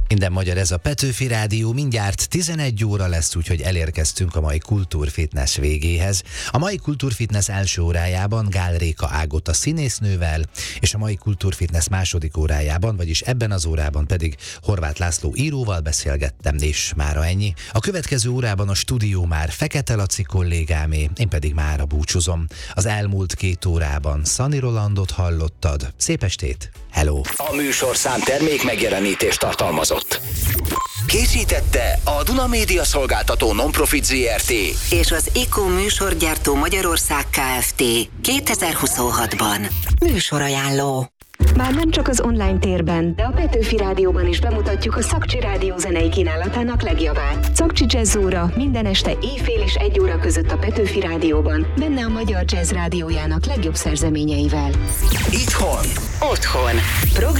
Minden magyar, ez a Petőfi Rádió, mindjárt 11 óra lesz, úgyhogy elérkeztünk a mai Kultúrfitness végéhez. A mai Kultúrfitness első órájában Gál Réka Ágota színésznővel, és a mai Kultúrfitness második órájában, vagyis ebben az órában pedig Horváth László íróval beszélgettem, és mára ennyi. A következő órában a stúdió már Fekete Laci kollégámé, én pedig mára búcsúzom. Az elmúlt 2 órában Szani Rolandot hallottad. Szép estét! Hello! A műsorszám termék megjelenítést tartalmazott. Készítette a Duna Média Szolgáltató Nonprofit Zrt. és az IKO műsorgyártó Magyarország Kft. 2026-ban. Műsorajánló. Már nem csak az online térben, de a Petőfi Rádióban is bemutatjuk a Szakcsi Rádió zenei kínálatának legjavát. Szakcsi Jazz óra minden este éjfél és 1 óra között a Petőfi Rádióban, benne a Magyar Jazz Rádiójának legjobb szerzeményeivel. Itthon. Otthon.